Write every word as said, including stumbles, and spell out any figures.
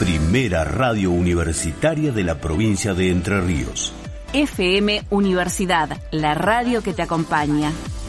Primera radio universitaria de la provincia de Entre Ríos. F M Universidad, la radio que te acompaña.